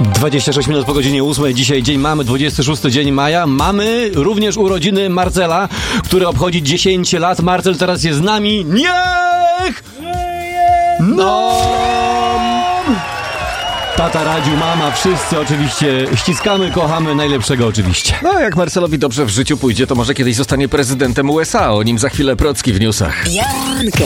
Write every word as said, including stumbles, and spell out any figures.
dwadzieścia sześć minut po godzinie ósmej. Dzisiaj dzień mamy, dwudziesty szósty dzień maja. Mamy również urodziny Marcela, który obchodzi dziesięć lat. Marcel teraz jest z nami. Niech! No! Tata radził, mama, wszyscy oczywiście ściskamy, kochamy, najlepszego oczywiście. No, jak Marcelowi dobrze w życiu pójdzie, to może kiedyś zostanie prezydentem U S A. O nim za chwilę Procki w newsach.